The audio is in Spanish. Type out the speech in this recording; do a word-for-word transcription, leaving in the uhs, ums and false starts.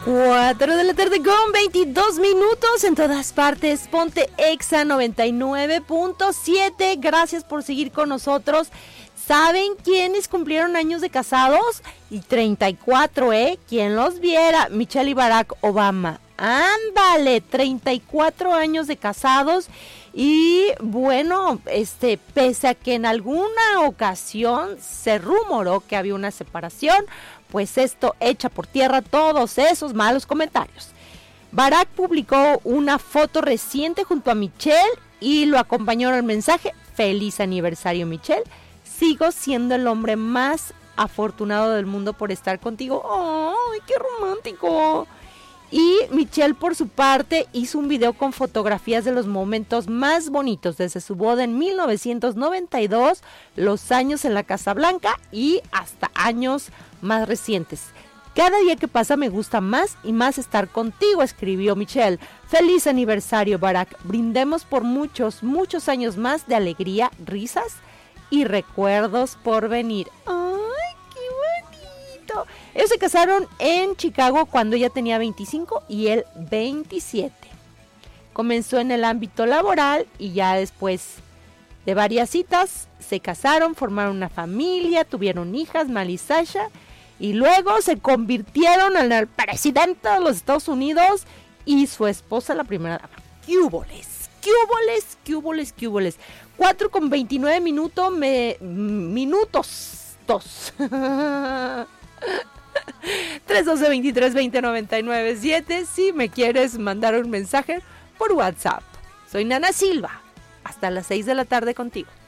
cuatro de la tarde con veintidós minutos en todas partes. Ponte Exa noventa y nueve punto siete. Gracias por seguir con nosotros. ¿Saben quiénes cumplieron años de casados? Y treinta y cuatro, ¿eh? ¿Quién los viera? Michelle y Barack Obama. Ándale, treinta y cuatro años de casados. Y bueno, este, pese a que en alguna ocasión se rumoró que había una separación, pues esto echa por tierra todos esos malos comentarios. Barack publicó una foto reciente junto a Michelle y lo acompañó en el mensaje: feliz aniversario, Michelle. Sigo siendo el hombre más afortunado del mundo por estar contigo. ¡Ay, qué romántico! Y Michelle, por su parte, hizo un video con fotografías de los momentos más bonitos desde su boda en mil novecientos noventa y dos, los años en la Casa Blanca y hasta años más recientes. Cada día que pasa me gusta más y más estar contigo, escribió Michelle. Feliz aniversario, Barack. Brindemos por muchos, muchos años más de alegría, risas y recuerdos por venir. ¡Ay, qué bonito! Ellos se casaron en Chicago cuando ella tenía veinticinco y él veintisiete. Comenzó en el ámbito laboral y ya después de varias citas se casaron, formaron una familia, tuvieron hijas, Mal y Sasha, y luego se convirtieron en el presidente de los Estados Unidos y su esposa, la primera dama. ¡Qué huboles! ¡Qué huboles! ¡Qué huboles! ¡Qué huboles! cuatro con veintinueve minutos, me, minutos, dos. tres doce veintitrés veinte noventa y nueve siete si me quieres mandar un mensaje por WhatsApp. Soy Nana Silva. Hasta las seis de la tarde contigo.